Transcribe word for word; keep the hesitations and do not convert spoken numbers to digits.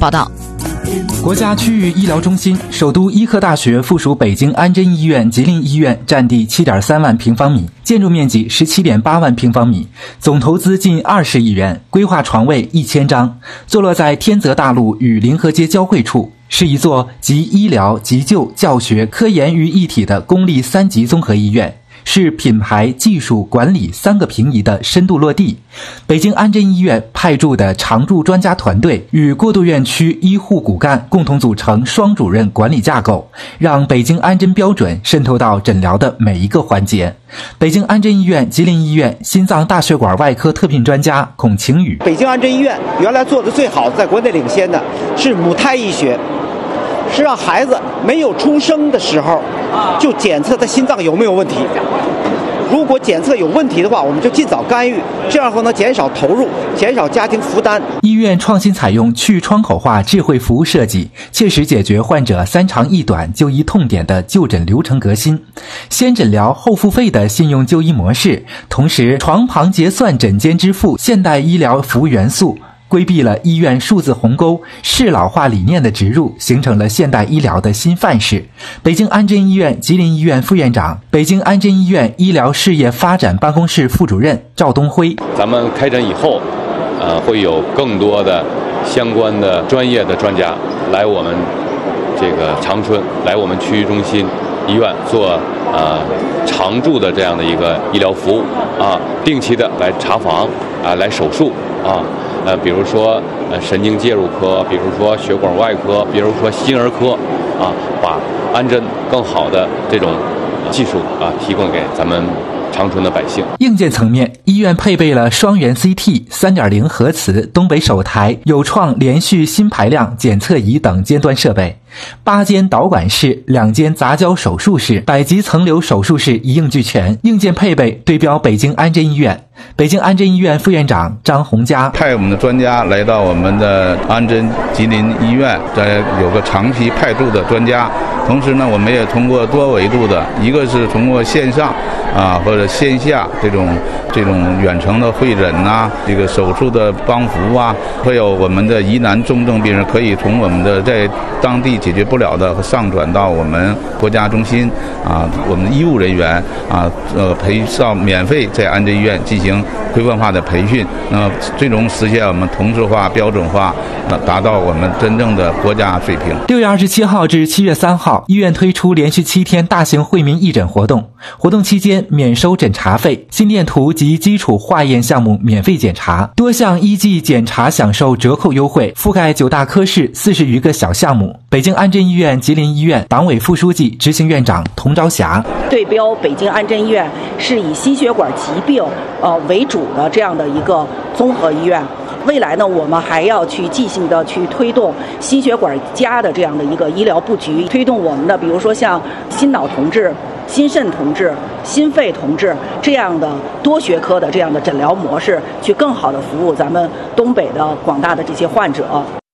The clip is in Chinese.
报道。 国家区域医疗中心，首都医科大学附属北京安贞医院吉林医院占地 七点三万平方米，建筑面积 十七点八万平方米，总投资近二十亿元，规划床位一千张，坐落在天泽大路与临河街交汇处，是一座集医疗、急救、教学、科研于一体的公立三级综合医院，是品牌、技术、管理三个平移的深度落地。北京安贞医院派驻的常驻专家团队与过渡院区医护骨干共同组成双主任管理架构，让北京安贞标准渗透到诊疗的每一个环节。北京安贞医院吉林医院心脏大血管外科特聘专家孔晴雨： 北京安贞医院原来做的最好，在国内领先的是母胎医学，是让孩子没有出生的时候就检测他心脏有没有问题。如果检测有问题的话，我们就尽早干预，这样后能减少投入，减少家庭负担。 医院创新采用去窗口化智慧服务设计，切实解决患者三长一短就医痛点的就诊流程革新，先诊疗后付费的信用就医模式，同时床旁结算诊间支付现代医疗服务元素，规避了医院数字鸿沟，适老化理念的植入，形成了现代医疗的新范式。北京安贞医院吉林医院副院长、北京安贞医院医疗事业发展办公室副主任赵东辉： 咱们开展以后，呃，会有更多的相关的专业的专家来我们这个长春，来我们区域中心医院做呃常驻的这样的一个医疗服务啊，定期的来查房啊，来手术啊。呃，比如说呃神经介入科，比如说血管外科，比如说心儿科，啊，把安贞更好的这种技术啊提供给咱们长春的百姓。 硬件层面，医院配备了双元 C T、三点零 核磁、东北首台有创连续新排量检测仪等尖端设备，八间导管室、两间杂交手术室、百级层流手术室一应俱全，硬件配备对标北京安贞医院。北京安贞医院副院长张洪佳： 派我们的专家来到我们的安贞吉林医院，这有个长期派驻的专家。同时呢，我们也通过多维度的，一个是通过线上啊或者线下这种这种远程的会诊呐、啊，这个手术的帮扶啊，会有我们的疑难重症病人可以从我们的在当地解决不了的上转到我们国家中心啊，我们医务人员啊呃培上免费在安贞医院进行规范化的培训，那么最终实现我们同质化、标准化，呃，达到我们真正的国家水平。 六月二十七号至七月三号，医院推出连续七天大型惠民义诊活动，活动期间免收诊查费，心电图及基础化验项目免费检查，多项医技检查享受折扣优惠，覆盖九大科室四十余个小项目。北京安贞医院吉林医院党委副书记、执行院长童朝霞： 对标北京安贞医院是以心血管疾病呃为主的这样的一个综合医院。未来呢，我们还要去继续的去推动心血管加的这样的一个医疗布局，推动我们的比如说像心脑同治、心肾同治、心肺同治这样的多学科的这样的诊疗模式，去更好的服务咱们东北的广大的这些患者。